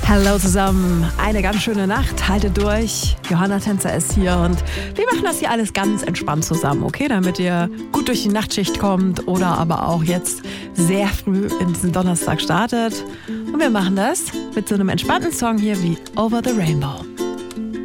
Hallo zusammen, eine ganz schöne Nacht, haltet durch. Johanna Tänzer ist hier und wir machen das hier alles ganz entspannt zusammen, okay? Damit ihr gut durch die Nachtschicht kommt oder aber auch jetzt sehr früh in diesen Donnerstag startet. Und wir machen das mit so einem entspannten Song hier wie Over the Rainbow.